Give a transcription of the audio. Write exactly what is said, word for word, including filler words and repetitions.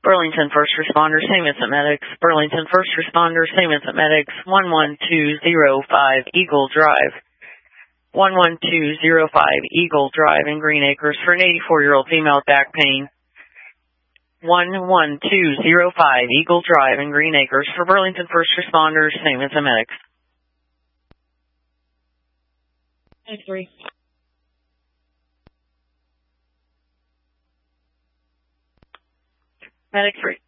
Burlington First Responders, Saint Vincent Medics. Burlington First Responders, Saint Vincent Medics, one one two zero five Eagle Drive. one one two zero five Eagle Drive in Green Acres for an eighty-four-year-old female with back pain. one one two zero five Eagle Drive in Green Acres for Burlington First Responders, Saint Vincent Medics. Medic three. Medic three.